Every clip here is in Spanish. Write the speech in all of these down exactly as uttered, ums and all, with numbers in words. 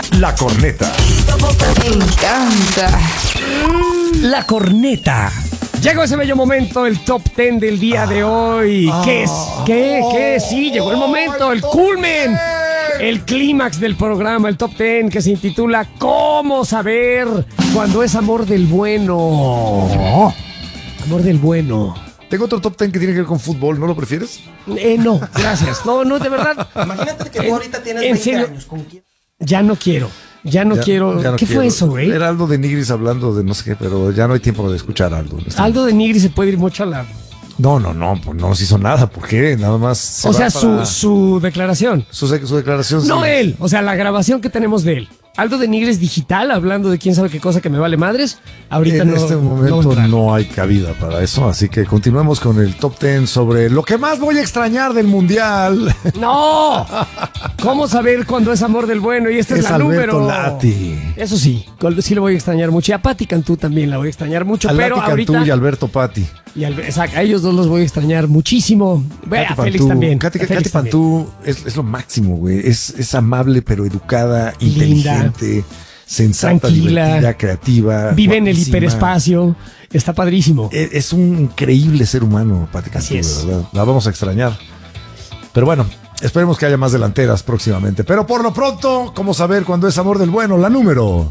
La Corneta. Me encanta. La Corneta. Llegó ese bello momento, el top ten del día de hoy. ¿Qué es? ¿Qué? ¿Qué? Sí, llegó el momento, el culmen. El clímax del programa, el top ten, que se intitula ¿Cómo saber cuando es amor del bueno? Amor del bueno. Tengo otro top ten que tiene que ver con fútbol, ¿no lo prefieres? Eh, no, gracias. No, no, de verdad. Imagínate que tú En- ahorita tienes en veinte serio. años. ¿Con quién? Ya no quiero. Ya no Ya- quiero. ya no ¿Qué quiero. fue eso, güey? Era Aldo de Nigris hablando de no sé qué, pero ya no hay tiempo de escuchar a Aldo. Aldo de Nigri se puede ir mucho a la... No, no, no, pues no nos hizo nada. ¿Por qué? Nada más. se O va sea, para- su, su declaración. su, su declaración. No sí. él, o sea, la grabación que tenemos de él. Aldo de Nigres digital, hablando de quién sabe qué cosa que me vale madres. Ahorita En no. este no momento va a no, entrar. hay cabida para eso, así que continuemos con el top ten sobre lo que más voy a extrañar del mundial. ¡No! ¿Cómo saber cuándo es amor del bueno? Y esta es, Es la Alberto número. Lati. Eso sí, col- sí lo voy a extrañar mucho. Y a Pati Cantú también la voy a extrañar mucho. A pero Lati ahorita. Cantú y Alberto Patti. y al- exacto, a ellos dos los voy a extrañar muchísimo. Ve, a Katy Félix Pantú. también. Katy, a Félix Katy también. Pantú es, es lo máximo, güey. Es, es amable, pero educada, Linda. inteligente, sensata, Tranquila. divertida, creativa. Vive en el guapísima. hiperespacio. Está padrísimo. Es, es un increíble ser humano, Pati Cantú, Así es. de verdad. La vamos a extrañar. Pero bueno, esperemos que haya más delanteras próximamente. Pero por lo pronto, ¿cómo saber cuándo es amor del bueno? La número.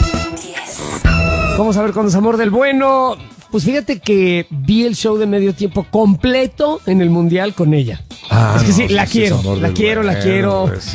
¿Cómo saber cuándo es amor del bueno? Pues fíjate que vi el show de medio tiempo completo en el Mundial con ella. Ah, es que no, sí, la sí, quiero, es amor la del quiero, la bueno, quiero. pues,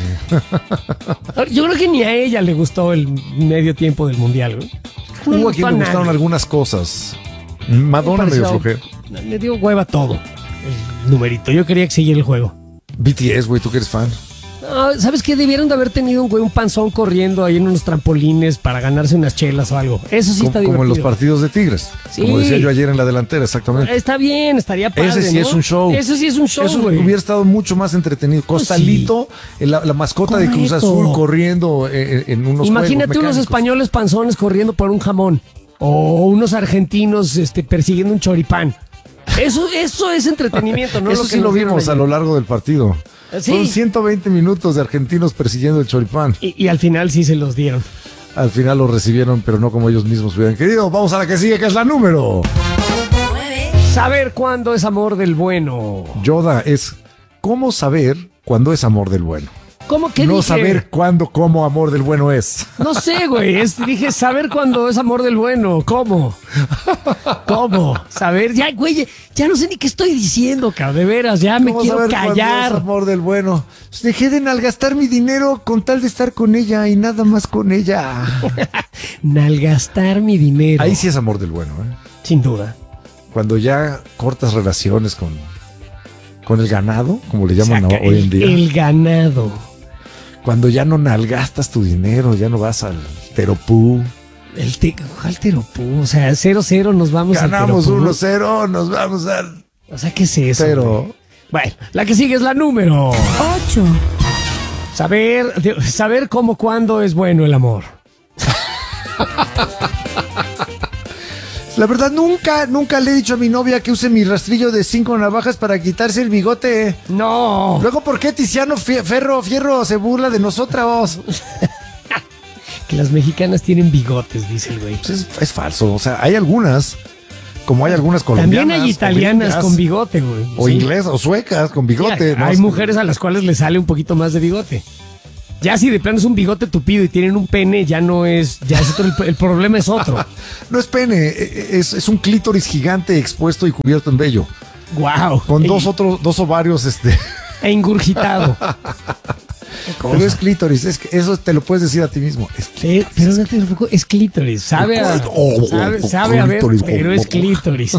sí. Yo creo que ni a ella le gustó el medio tiempo del Mundial, güey. No Hubo a quien gustó le a gustaron nadie. algunas cosas. Madonna Me medio pareció- flojera. Me dio hueva todo. El numerito. Yo quería que siguiera el juego. B T S, güey, tú que eres fan. No, ¿sabes qué? Debieron de haber tenido un güey, un panzón corriendo ahí en unos trampolines para ganarse unas chelas o algo. Eso sí como, está como divertido. en los partidos de Tigres. Sí. Como decía yo ayer en la delantera, exactamente. Está bien, estaría padre, Ese sí ¿no? es un show. Ese sí es un show, Eso güey. hubiera estado mucho más entretenido. Pues Costalito, la, la mascota de Cruz Correcto. Azul corriendo en, en unos Imagínate juegos unos mecánicos. españoles panzones corriendo por un jamón. O unos argentinos este, persiguiendo un choripán. Eso, eso es entretenimiento, ¿no? Eso que sí lo nos dieron vimos a ayer. lo largo del partido. Sí. Fueron ciento veinte minutos de argentinos persiguiendo el choripán. Y, y al final sí se los dieron. Al final lo recibieron, pero no como ellos mismos hubieran querido. Vamos a la que sigue, que es la número. Saber cuándo es amor del bueno. Yoda es ¿cómo saber cuándo es amor del bueno? ¿Cómo que No dije? saber cuándo, cómo amor del bueno es. No sé, güey. Es, dije saber cuándo es amor del bueno. ¿Cómo? ¿Cómo? Saber. Ya, güey, ya no sé ni qué estoy diciendo, cabrón. De veras, ya me ¿Cómo quiero saber cuándo callar. es amor del bueno? Pues dejé de nalgastar mi dinero con tal de estar con ella y nada más con ella. Nalgastar mi dinero. Ahí sí es amor del bueno, ¿eh? Sin duda. Cuando ya cortas relaciones con, con el ganado, como le llaman Saca hoy en el, día. el ganado. Cuando ya no nalgastas tu dinero, ya no vas al teropú. El te, ¿cuál teropú? O sea, cero cero nos vamos Ganamos al teropú. uno cero, nos vamos al O sea, ¿qué es eso? cero. güey? Bueno, la que sigue es la número. Ocho. Saber, de- saber cómo, cuándo es bueno el amor. La verdad, nunca, nunca le he dicho a mi novia que use mi rastrillo de cinco navajas para quitarse el bigote. No. Luego, ¿por qué Tiziano Fie- Ferro Fierro se burla de nosotros? Que las mexicanas tienen bigotes, dice el güey. Pues es, es falso. O sea, hay algunas, como hay algunas colombianas. También hay o italianas gringas, con bigote, güey. O Sí. inglés, o suecas con bigote. Sí, ¿no? hay mujeres a las cuales les sale un poquito más de bigote. Ya si de plano es un bigote tupido y tienen un pene, ya no es, ya es otro, el, el problema es otro. No es pene, es, es un clítoris gigante expuesto y cubierto en vello. Wow. Con dos otros, dos ovarios, este. E ingurgitado. Pero es clítoris, es que eso te lo puedes decir a ti mismo. Es Sí, pero no te preocupes, es clítoris. Sabe a, Oh, sabe, oh, sabe a ver, clítoris, pero oh, es oh. clítoris.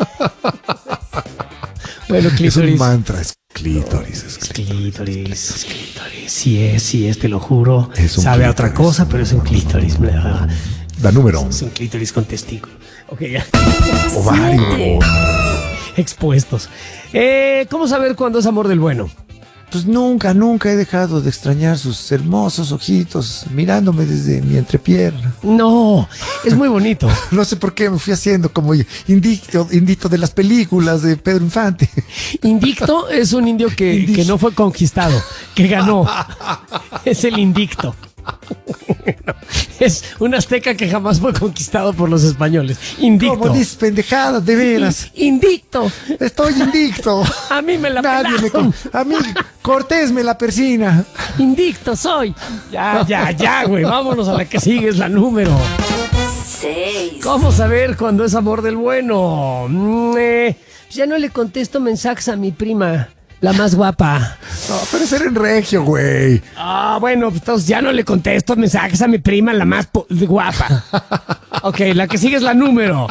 Bueno, Es un clítoris. mantra, es clítoris. Es Es clítoris, es clítoris. Sí es, sí es, te lo juro. Es un Sabe a otra clítoris. cosa, pero es un clítoris. La número. Es un clítoris con testículo. Ok, ya. Ovario. Expuestos. Eh, ¿Cómo saber cuándo es amor del bueno? Pues nunca, nunca he dejado de extrañar sus hermosos ojitos mirándome desde mi entrepierna. No, es muy bonito. No sé por qué me fui haciendo como indicto, indito de las películas de Pedro Infante. Indicto es un indio que, que no fue conquistado, que ganó. Es el indicto. Es un azteca que jamás fue conquistado por los españoles. Indicto. ¿Cómo dices pendejadas, de veras? Indicto. Estoy indicto. A mí me la Nadie me pelaron. con- A mí, Cortés me la persina. Indicto soy. Ya, ya, ya, güey. Vámonos a la que sigue, es la número. seis. ¿Cómo saber cuándo es amor del bueno? Mm, eh, ya no le contesto mensajes a mi prima, la más guapa. No, pero es ser en regio, güey. Ah, bueno, pues entonces ya no le contesto mensajes a mi prima, la más po- guapa. Ok, la que sigue es la número.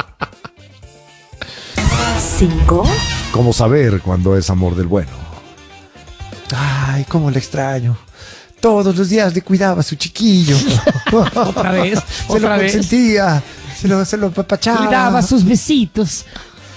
cinco. ¿Cómo saber cuándo es amor del bueno? Ay, cómo le extraño. Todos los días le cuidaba a su chiquillo. Otra vez, Se lo otra vez. consentía, se lo, se lo papachaba. Cuidaba sus besitos.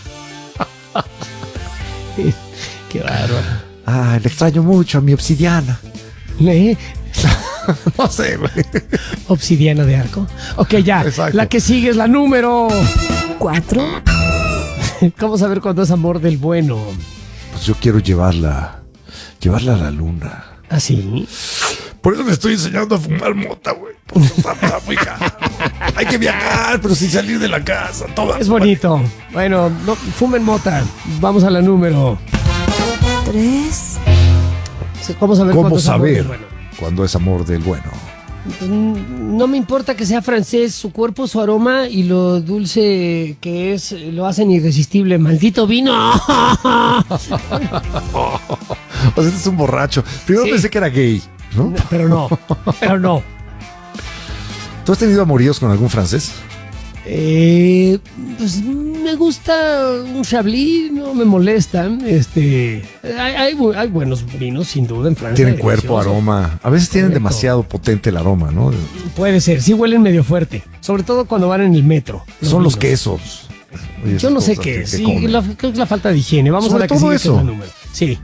Qué bárbaro. Ay, le extraño mucho a mi obsidiana. ¿Eh? No sé, güey. Obsidiana de arco. Ok, ya. Exacto. La que sigue es la número. cuatro. ¿Cómo saber cuándo es amor del bueno? Pues yo quiero llevarla, llevarla a la luna. ¿Así? Por eso le estoy enseñando a fumar mota, güey. Porque está, está muy caro. Hay que viajar, pero sin salir de la casa. Toda, Es bonito. Bueno, no, fumen mota. Vamos a la número. tres. ¿Cómo saber ¿Cómo cuándo es amor saber del bueno? cuándo es amor del bueno? Mm, No me importa que sea francés, su cuerpo, su aroma y lo dulce que es, lo hacen irresistible. ¡Maldito vino! O sea, este es un borracho. Primero Sí. pensé que era gay, ¿no? Pero no, pero no. ¿Tú has tenido amoríos con algún francés? Eh, pues me gusta un Chablis, no me molesta. Este, hay, hay bu- hay buenos vinos, sin duda, en Francia. Tienen cuerpo, deliciosos. aroma. A veces tienen Correcto. demasiado potente el aroma, ¿no? Puede ser, sí huelen medio fuerte. Sobre todo cuando van en el metro. Son los vinos. quesos. Oye, Yo esas no sé cosas qué que- es. que Sí, comen. la, creo que es la falta de higiene. Vamos Sobre a la que todo sigue, que eso. es la número. Sí.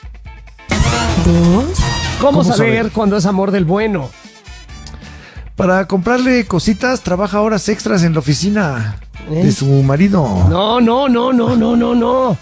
dos. ¿Cómo, ¿Cómo saber, saber? cuándo es amor del bueno? Para comprarle cositas, trabaja horas extras en la oficina ¿Eh? de su marido. No, no, no, no, no, no, no.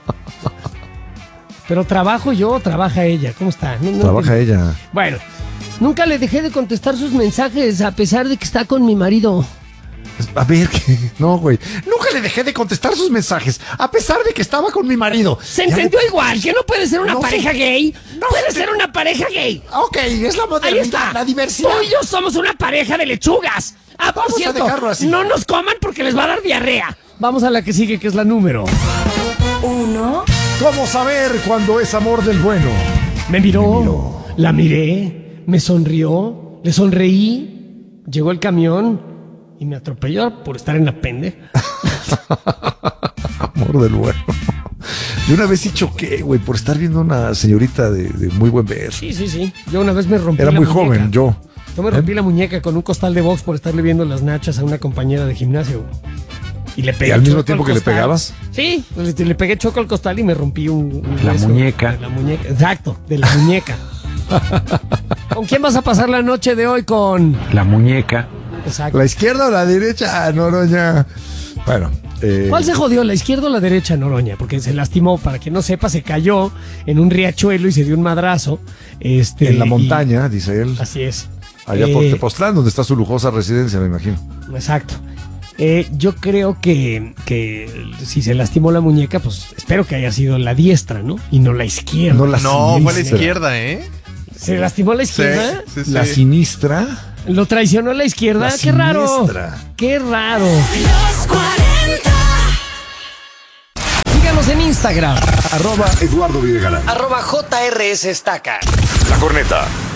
Pero trabajo yo, trabaja ella. ¿Cómo está? No, no Trabaja entiendo. ella. Bueno, nunca le dejé de contestar sus mensajes a pesar de que está con mi marido. A ver, ¿qué? No, güey. Nunca le dejé de contestar sus mensajes, a pesar de que estaba con mi marido. Se Ya- entendió igual, que no puede ser una No, pareja sí. gay. No, puede sí. ser una pareja gay. Ok, es la Ahí modernidad, está. la diversidad. Tú y yo somos una pareja de lechugas. Ah, por Vamos a cierto, dejarlo así. no nos coman porque les va a dar diarrea. Vamos a la que sigue, que es la número. uno. ¿Cómo saber cuándo es amor del bueno? Me miró, Me miró. la miré, me sonrió, le sonreí, llegó el camión y me atropelló por estar en la pende. Amor del bueno. Yo una vez sí choqué, güey, por estar viendo una señorita de, de muy buen ver. Sí, sí, sí. Yo una vez me rompí Era la muy muñeca. joven, yo. Yo me rompí la muñeca con un costal de box por estarle viendo las nachas a una compañera de gimnasio. Y le pegué ¿Y al mismo choco tiempo al que le costal. pegabas? Sí, le, le pegué choco al costal y me rompí un, un La hueso muñeca. de la muñeca. Exacto, de la muñeca. ¿Con quién vas a pasar la noche de hoy? Con... La muñeca. Exacto. ¿La izquierda o la derecha, Noroña? Bueno, eh, ¿Cuál se jodió, la izquierda o la derecha, Noroña? Porque se lastimó, para quien no sepa, se cayó en un riachuelo y se dio un madrazo. Este, en la y- montaña, dice él. Así es. Allá por Eh, Tepoztlán, donde está su lujosa residencia, me imagino. Exacto. Eh, yo creo que, que si se lastimó la muñeca, pues espero que haya sido la diestra, ¿no? Y no la izquierda. No la No, fue la sinistra. izquierda, ¿eh? ¿Se lastimó la Sí, izquierda? sí, sí. La sinistra. ¿Lo traicionó la izquierda? La ¡Qué raro! siniestra. ¡Qué raro! Los cuarenta. Síganos en Instagram. Arroba Eduardo Videgaray. Arroba J R S Estaca. La Corneta.